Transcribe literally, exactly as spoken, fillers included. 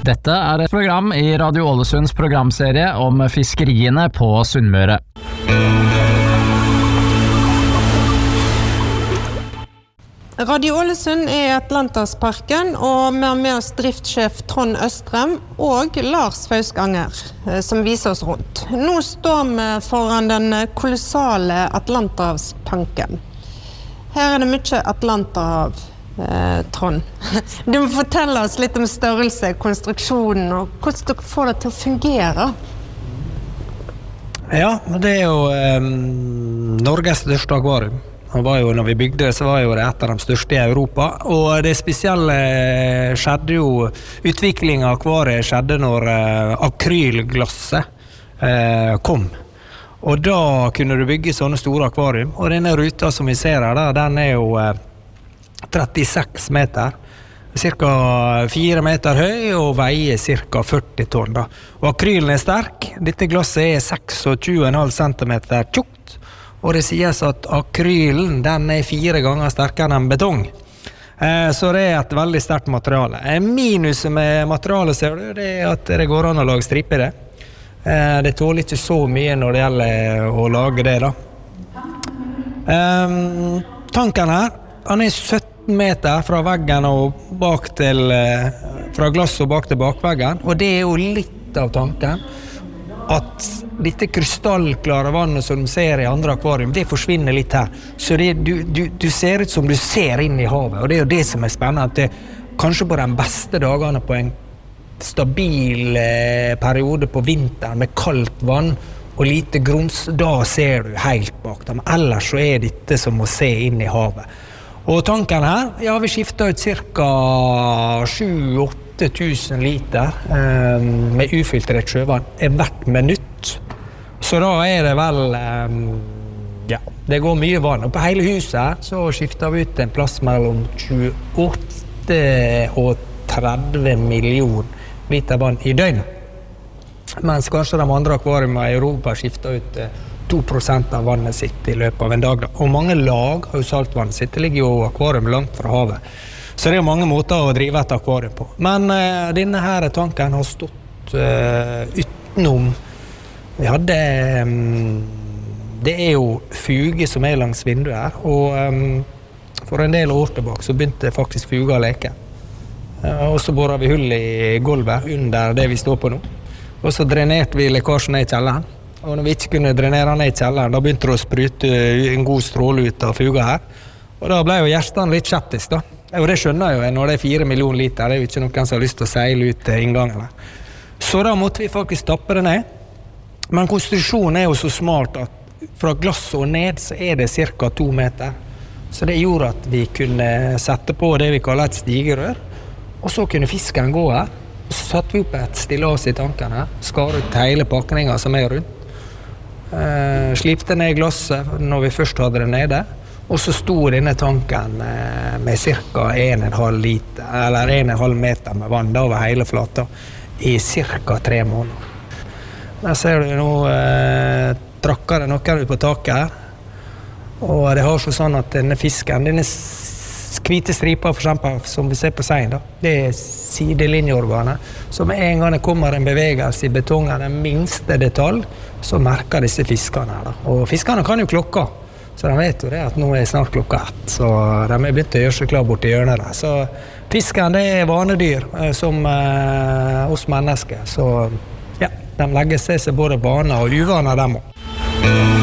Dette er et program i Radio Ålesunds programserie om fiskeriene på Sunnmøre. Radio Ålesund er i Atlantasparken, og vi har med oss driftssjef Trond Østrem og Lars Fausganger, som viser oss rundt. Nå står vi foran den kolossale Atlanterhavspanken. Her er det mye Atlanterhav, eh, Trond. Du må fortelle oss litt om størrelse, konstruksjonen, og hvordan dere får det til å fungere. Ja, det er jo eh, Norges største akvarium. Det var jo, når vi bygde det, så var jo det et av de største i Europa. Og det spesielle skjedde jo, utviklingen av akvariet skjedde når eh, akrylglasset eh, kom. Og da kunne du bygge sånne store akvarium. Og denne ruta som vi ser her, da, den er jo eh, trettiseks meter. Cirka fire meter høy og veier cirka førti tonn. Da. Og akrylen er sterk. Dette glasset er tjueseks komma fem centimeter tjukt. Og det sies at akrylen den er fire ganger sterkere enn betong. Eh, så det er et veldig sterkt materiale. Minuset med materialet ser du, det er at det går an å lage stripe i det. Eh, det tåler ikke så mye når det gjelder å lage det da. Eh, tanken her, han er sytten meter fra veggen og bak til, eh, fra glass og bak til bakveggen. Og det er jo litt av tanken. At dette krystallklare vannet som du ser i andre akvarium, det forsvinner litt her. Så det, du, du, du ser ut som du ser inn i havet, og det er jo det som er spennende. At det, kanskje på de beste dagene på en stabil eh, periode på vinteren med kaldt vann og lite grums, da ser du helt bak dem. Ellers så er dette som å se inn i havet. Og tanken her, ja, vi skifter ut cirka sju til åtte tusen liter eh, med ufiltrert sjøvann hvert minutt. Så da er det vel, eh, ja, det går mye vann. Og på hele huset så skifter vi ut en plass mellom tjueåtte og tretti millioner liter vann i døgnet. Mens kanskje de andre akvariumene i Europa skifter ut eh, to prosent av vannet sitt i løpet av en dag. Da. Og mange lag av saltvannet sitt, det ligger jo akvarium langt fra havet. Så det er mange måter å drive et akvarium på. Men uh, denne her tanken har stått uh, utenom. Vi hadde, um, det er jo fuge som er langs vinduet her, og um, for en del år tilbake så begynte faktisk fuge å leke. Uh, og så boret vi hull i gulvet under det vi står på nå. Og så drenerte vi lekkasjen ned i kjelleren. Og når vi ikke kunne drenere ned i kjelleren, da begynte det å sprute en god stråle ut av fuga her. Og da ble jo hjertene litt skeptisk da. Og det skjønner jo jeg, når det er fire millioner liter, det er jo ikke noen som har lyst til å seile ut til inngangen der. Så da måtte vi faktisk tappe det ned. Men konstruksjonen er jo så smart at fra glass og ned så er det cirka to meter. Så det gjorde at vi kunne sette på det vi kaller et stigerør, og så kunne fisken gå her. Og så satte vi opp et stillas i tanken her, skar ut hele pakningen som er rundt. Uh, slipte ned glasset når vi først hadde det nede, og så sto denne tanken uh, med cirka en og en halv liter, eller en og en halv meter med vann over hele flata i cirka tre måneder. Der ser du nå uh, trakker det noen ut på taket her, og det har så sånn at denne fisken, denne hvite striper for eksempel, som vi ser på seien da, det er sidelinjeorganet, så med en gang det kommer en bevegelse i betongen, den minste detalj, så merker disse fiskene her da. Og fiskene kan jo klokka, så de vet jo det at nå er snart klokka ett, så de er begynt å gjøre seg klar bort i hjørnet der. Så fisken, det er vanedyr, som eh, oss mennesker, så ja, de legger seg både vaner og uvaner dem også.